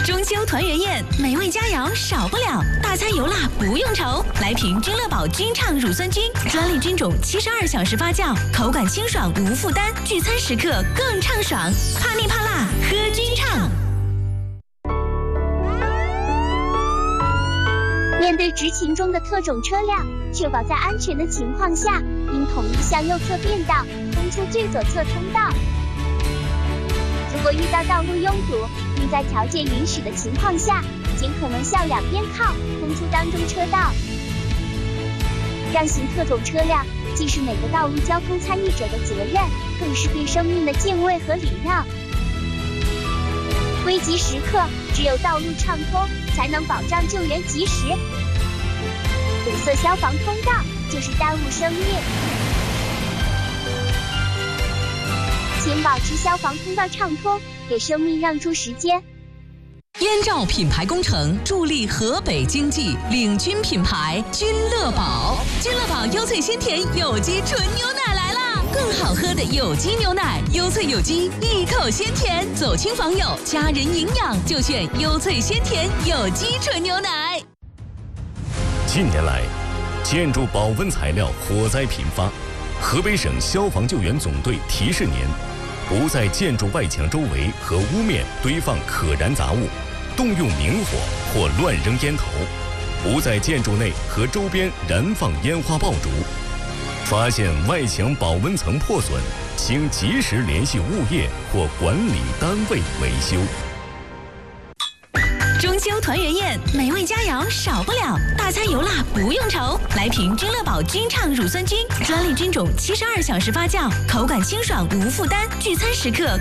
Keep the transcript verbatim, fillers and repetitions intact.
中秋团圆宴，美味佳肴少不了，大餐油辣不用愁。来瓶君乐宝君畅乳酸菌，专利菌种，七十二小时发酵，口感清爽无负担，聚餐时刻更畅爽。怕腻怕辣，喝君畅。 面对执勤中的特种车辆，确保在安全的情况下，应统一向右侧变道，通出最左侧通道。如果遇到道路拥堵，应在条件允许的情况下，尽可能向两边靠，通出当中车道。让行特种车辆既是每个道路交通参与者的责任，更是对生命的敬畏和礼让。危急时刻，只有道路畅通，才能保障救援及时。堵塞消防通道，就是耽误生命。请保持消防通道畅通，给生命让出时间。 燕赵品牌工程助力河北经济，领军品牌君乐宝。君乐宝优萃鲜甜有机纯牛奶来啦！更好喝的有机牛奶，优萃有机，一口鲜甜。走亲访友，家人营养，就选优萃鲜甜有机纯牛奶。 近年来，建筑保温材料火灾频发，河北省消防救援总队提示您：不在建筑外墙周围和屋面堆放可燃杂物，动用明火或乱扔烟头，不在建筑内和周边燃放烟花爆竹。发现外墙保温层破损，请及时联系物业或管理单位维修。 中秋团圆宴，美味佳肴少不了，大餐油辣不用愁。来瓶君乐宝君畅乳酸菌，专利菌种，七十二小时发酵，口感清爽无负担，聚餐时刻